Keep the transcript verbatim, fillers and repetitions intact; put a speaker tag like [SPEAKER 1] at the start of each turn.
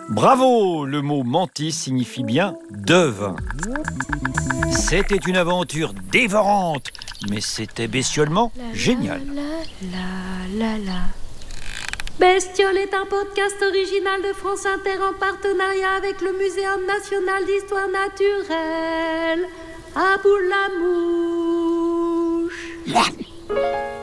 [SPEAKER 1] Bravo, le mot mantis signifie bien devin. C'était une aventure dévorante, mais c'était bestiolement
[SPEAKER 2] La,
[SPEAKER 1] génial.
[SPEAKER 2] La, la, la, la. Bestiole est un podcast original de France Inter en partenariat avec le Muséum national d'histoire naturelle à Bout-la-Mouche.